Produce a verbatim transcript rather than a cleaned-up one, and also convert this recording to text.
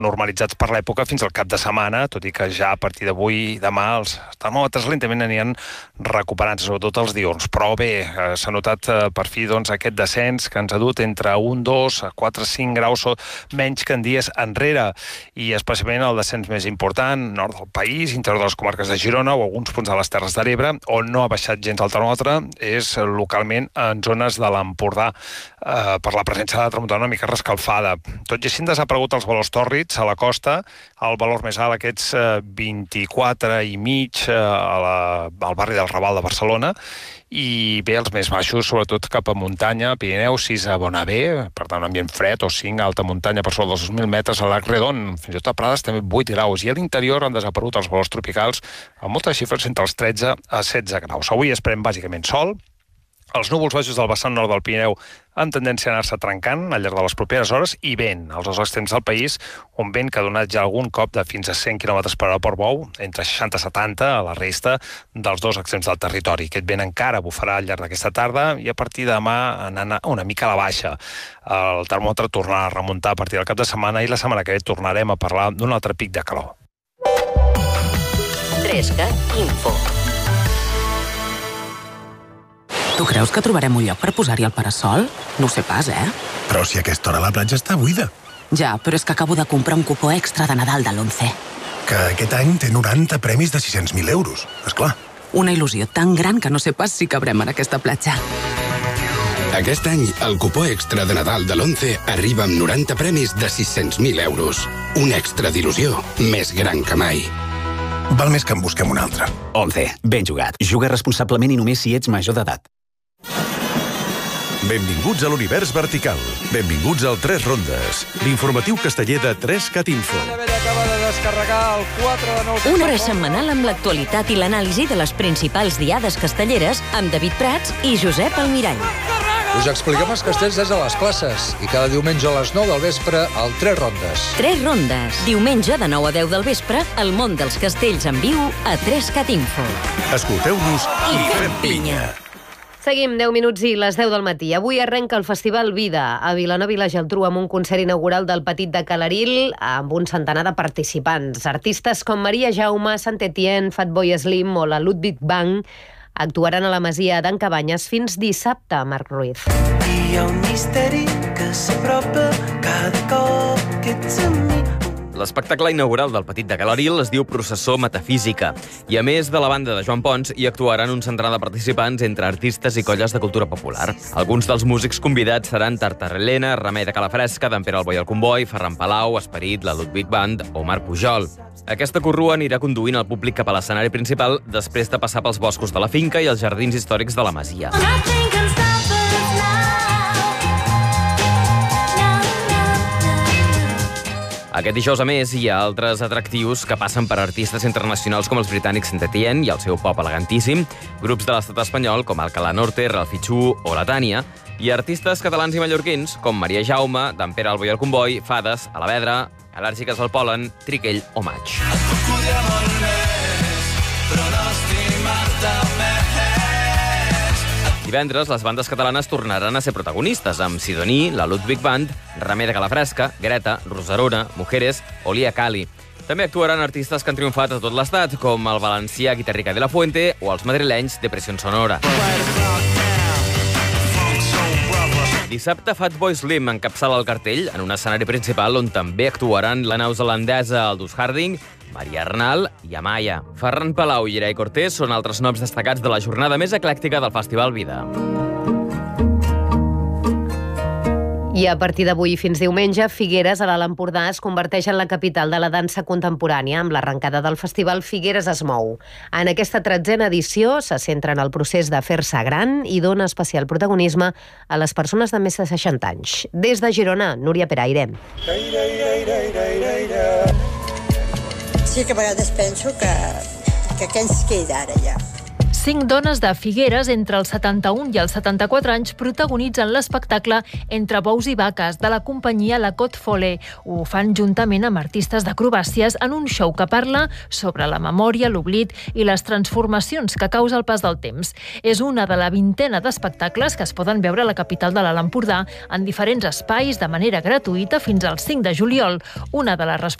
normalitzats per l'època fins al cap de setmana, tot i que ja a partir d'avui i demà els termòmetres lentament aniran recuperant-se, sobretot els diürns. Però bé, s'ha notat per fi doncs, aquest descens que ens ha dut entre un, dos, quatre, cinc graus menys que en dies enrere, i especialment el descens més important, nord del país, interior de les comarques de Girona o alguns punts de les Terres de l'Ebre, on no ha baixat gens el termòmetre, és localment en zones de l'Empordà, eh, per la presència de tramuntana una mica rescalfada. Tot i així ens ha aparegut els valors tòrrids a la costa, el valor més alt, aquests vint-i-quatre i mig a la, al barri del Raval de Barcelona, i bé, els més baixos, sobretot cap a muntanya, Pirineu, sis a Bonavé, per tant, un ambient fred, o cinc a alta muntanya per sobre dels dos mil metres, a l'Arc Redon, fins i tot a Prades, també vuit graus, i a l'interior han desaparegut els valors tropicals amb moltes xifres entre els tretze a setze graus. Avui esperem bàsicament sol. Els núvols baixos del vessant nord del Pirineu han tendència a anar-se trencant al llarg de les properes hores, i vent als dos extrems del país, un vent que ha donat ja algun cop de fins a cent quilòmetres per hora per Bou, entre seixanta i setanta a la resta dels dos extrems del territori. Aquest vent encara bufarà al llarg d'aquesta tarda i a partir de demà anant una mica a la baixa. El termòmetre tornarà a remuntar a partir del cap de setmana i la setmana que ve tornarem a parlar d'un altre pic de calor. Trescat Info. Tu creus que trobarem un lloc per posar-hi el parasol? No ho sé pas, eh? Però si a aquesta hora la platja està buida. Ja, però és que acabo de comprar un cupó extra de Nadal de l'Once. Que aquest any té noranta premis de sis-cents mil euros, esclar. Una il·lusió tan gran que no sé pas si cabrem en aquesta platja. Aquest any, el cupó extra de Nadal de l'Once arriba amb noranta premis de sis-cents mil euros. Un extra d'il·lusió més gran que mai. Val més que en busquem un altre. Once, ben jugat. Juga responsablement i només si ets major d'edat. Benvinguts a l'univers vertical. Benvinguts al Tres Rondes, l'informatiu casteller de Trescat Info. Una hora setmanal amb l'actualitat i l'anàlisi de les principals diades castelleres amb David Prats i Josep Almirall. Us expliquem els castells des de les classes i cada diumenge a les nou del vespre al Tres Rondes. Tres Rondes. Diumenge de nou a deu del vespre, el món dels castells en viu a Trescat Info. Escolteu-nos i fem pinya. Seguim, deu minuts i les deu del matí. Avui arrenca el Festival Vida a Vilanova i la Geltrú amb un concert inaugural del Petit de Calaril amb un centenar de participants. Artistes com Maria Jaume, Sant Etienne, Fatboy Slim o la Ludwig Band actuaran a la Masia d'en Cabanyes fins dissabte, Marc Ruiz. Hi ha un misteri que s'apropa cada cop que ets amb mi. L'espectacle inaugural del Petit de Calaril es diu Processó Metafísica i, a més de la banda de Joan Pons, hi actuaran un centenar de participants entre artistes i colles de cultura popular. Alguns dels músics convidats seran Tartarelena, Remei de Calafresca, d'en Pere el Boi al Comboi, Ferran Palau, Esperit, la Ludwig Band o Marc Pujol. Aquesta corrua anirà conduint el públic cap a l'escenari principal després de passar pels boscos de la finca i els jardins històrics de la Masia. Aquest dijous, a més, hi ha altres atractius que passen per artistes internacionals com els britànics Sant Etienne i el seu pop elegantíssim, grups de l'estat espanyol com Alcalá Norte, Ralphie Chu o la Tània, i artistes catalans i mallorquins com Maria Jaume, d'en Pere el Boi al Comboi, Fades, Alavedra, Al·lèrgiques al pol·len, Triquell o Maig. Divendres, les bandes catalanes tornaran a ser protagonistes amb Sidoní, la Ludwig Band, Remei de Calafresca, Greta, Rosarona, Mujeres o Lia Cali. També actuaran artistes que han triomfat a tot l'estat, com el valencià Guitarrica de la Fuente o els madrilenys Depressió Sonora. Dissabte, Fatboy Slim encapçala el cartell en un escenari principal on també actuaran la neozelandesa Aldous Harding, Maria Arnal i Amaya. Ferran Palau i Irai Cortés són altres noms destacats de la jornada més eclèctica del Festival Vida. I a partir d'avui fins diumenge, Figueres, a l'Alt Empordà, es converteix en la capital de la dansa contemporània amb l'arrencada del festival Figueres es mou. En aquesta tretzena edició se centra en el procés de fer-se gran i dona especial protagonisme a les persones de més de seixanta anys. Des de Girona, Núria Peraire. Sí que a vegades penso que, que què ens queda ara ja? Cinc dones de Figueres entre els setanta-un i els setanta-quatre anys protagonitzen l'espectacle Entre bous i vaques de la companyia La Côte Folle. Ho fan juntament amb artistes d'acrobàcies en un show que parla sobre la memòria, l'oblit i les transformacions que causa el pas del temps. És una de la vintena d'espectacles que es poden veure a la capital de l'Alt Empordà en diferents espais de manera gratuïta fins al cinc de juliol. Una de les